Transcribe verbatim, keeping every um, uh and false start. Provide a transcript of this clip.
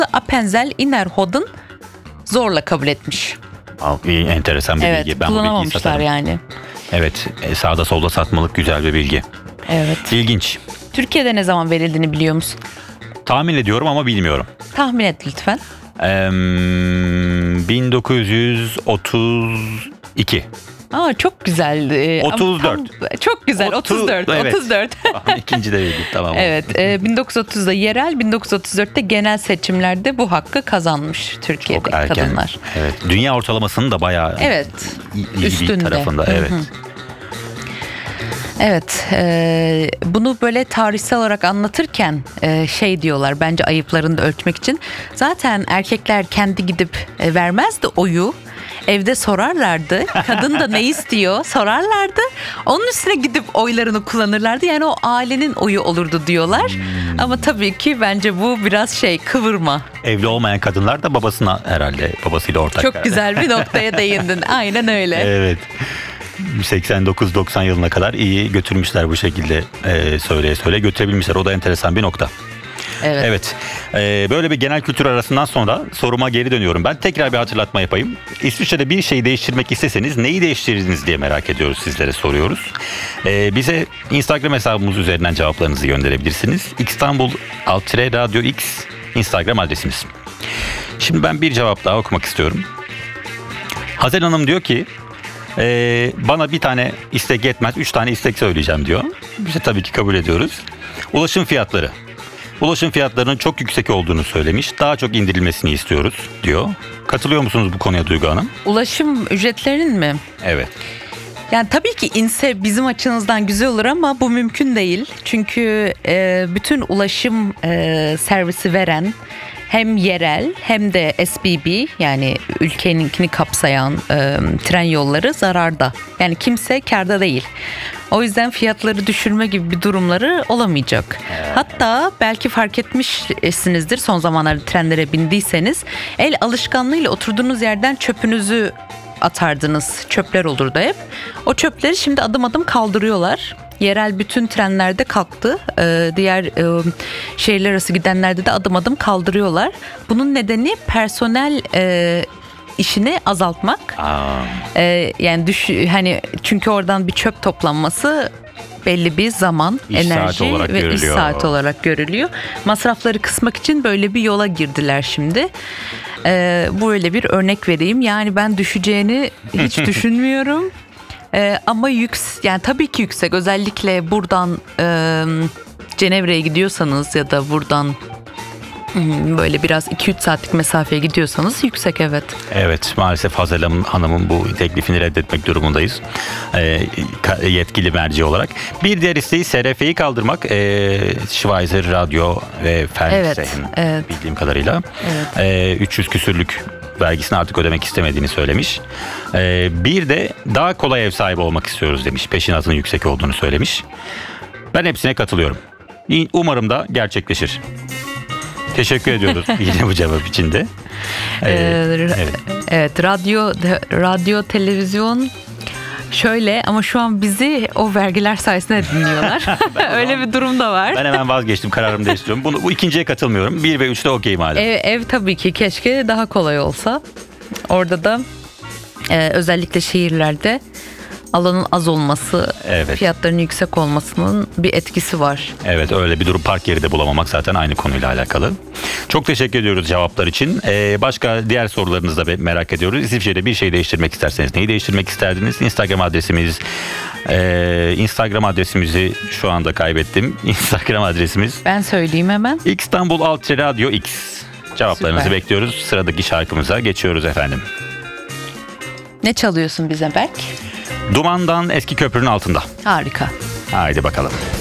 Appenzell Innerrhoden zorla kabul etmiş. Bir enteresan bir evet, bilgi. Ben kullanamamışlar yani. Evet, sağda solda satmalık güzel bir bilgi. Evet. İlginç. Türkiye'de ne zaman verildiğini biliyor musun? Tahmin ediyorum ama bilmiyorum. Tahmin et lütfen. Ee, bin dokuz yüz otuz iki. Aa, çok güzel. Ee, otuz dört. Tam, çok güzel. otuz, otuz dört. evet. otuz dört. İkinci de bildik, tamam. Evet. E, bin dokuz yüz otuzda yerel, bin dokuz yüz otuz dörtte genel seçimlerde bu hakkı kazanmış Türkiye'de Çok erken. kadınlar. Evet. Dünya ortalamasının da bayağı Evet. iyi bir Üstünde. tarafında. Evet. Hı hı. Evet, e, bunu böyle tarihsel olarak anlatırken e, şey diyorlar, bence ayıplarını da ölçmek için. Zaten erkekler kendi gidip e, vermezdi oyu. Evde sorarlardı. Kadın da ne istiyor sorarlardı. Onun üstüne gidip oylarını kullanırlardı. Yani o ailenin oyu olurdu diyorlar. Hmm. Ama tabii ki bence bu biraz şey, kıvırma. Evli olmayan kadınlar da babasına herhalde, babasıyla ortak. Çok güzel bir noktaya değindin. Aynen öyle. Evet. seksen dokuz doksan yılına kadar iyi götürmüşler bu şekilde, e, söyleye söyle götürebilmişler. O da enteresan bir nokta. Evet. Evet. Ee, böyle bir genel kültür arasından sonra soruma geri dönüyorum. Ben tekrar bir hatırlatma yapayım. İsviçre'de bir şeyi değiştirmek isteseniz neyi değiştirirdiniz diye merak ediyoruz, sizlere soruyoruz. Ee, bize Instagram hesabımız üzerinden cevaplarınızı gönderebilirsiniz. İstanbul Altre Radyo X Instagram adresimiz. Şimdi ben bir cevap daha okumak istiyorum. Hazel Hanım diyor ki Ee, bana bir tane istek yetmez, üç tane istek söyleyeceğim diyor. Biz de tabii ki kabul ediyoruz. Ulaşım fiyatları. Ulaşım fiyatlarının çok yüksek olduğunu söylemiş. Daha çok indirilmesini istiyoruz diyor. Katılıyor musunuz bu konuya Duygu Hanım? Ulaşım ücretlerinin mi? Evet. Yani tabii ki inse bizim açımızdan güzel olur ama bu mümkün değil. Çünkü e, bütün ulaşım e, servisi veren hem yerel hem de S B B, yani ülkeninkini kapsayan e, tren yolları zararda. Yani kimse kârda değil. O yüzden fiyatları düşürme gibi bir durumları olamayacak. Hatta belki fark etmişsinizdir, son zamanlarda trenlere bindiyseniz el alışkanlığıyla oturduğunuz yerden çöpünüzü atardınız. Çöpler olurdu hep. O çöpleri şimdi adım adım kaldırıyorlar. Yerel bütün trenlerde kalktı. Ee, diğer e, şehirler arası gidenlerde de adım adım kaldırıyorlar. Bunun nedeni personel e, işini azaltmak. Ee, yani düş hani çünkü oradan bir çöp toplanması belli bir zaman, İş enerji ve görülüyor. iş saati olarak görülüyor. Masrafları kısmak için böyle bir yola girdiler şimdi. Ee, böyle bir örnek vereyim. Yani ben düşeceğini hiç düşünmüyorum. Ee, ama yüks, yani tabii ki yüksek. Özellikle buradan e, Cenevre'ye gidiyorsanız ya da buradan böyle biraz iki üç saatlik mesafeye gidiyorsanız yüksek, evet. Evet, maalesef Hazel Hanım'ın bu teklifini reddetmek durumundayız. E, yetkili merci olarak. Bir diğer isteği S R F'yi kaldırmak. E, Schweizer Radyo ve Fernsehen, evet, evet. bildiğim kadarıyla. Evet. E, üç yüz küsürlük vergisini artık ödemek istemediğini söylemiş. E, bir de daha kolay ev sahibi olmak istiyoruz demiş. Peşinatının yüksek olduğunu söylemiş. Ben hepsine katılıyorum. Umarım da gerçekleşir. Teşekkür ediyoruz yine bu cevap için de. Ee, evet. evet, radyo, radyo, televizyon şöyle ama şu an bizi o vergiler sayesinde dinliyorlar. Öyle bir durum da var. Ben hemen vazgeçtim, kararımı değiştiriyorum. Bunu, bu ikinciye katılmıyorum. Bir ve üçte okey madem. Ev, ev tabii ki keşke daha kolay olsa. Orada da e, özellikle şehirlerde alanın az olması, evet, fiyatların yüksek olmasının bir etkisi var. Evet, öyle bir durum. Park yeri de bulamamak zaten aynı konuyla alakalı. Çok teşekkür ediyoruz cevaplar için. Ee, başka diğer sorularınızı da merak ediyoruz. İsviçre'de bir şey değiştirmek isterseniz neyi değiştirmek isterdiniz? Instagram adresimiz e, Instagram adresimizi şu anda kaybettim. Instagram adresimiz. Ben söyleyeyim hemen. İstanbul Altre Radyo X. Cevaplarınızı Süper. bekliyoruz. Sıradaki şarkımıza geçiyoruz efendim. Ne çalıyorsun bize Berk? Duman'dan Eski Köprünün Altında. Harika. Haydi bakalım.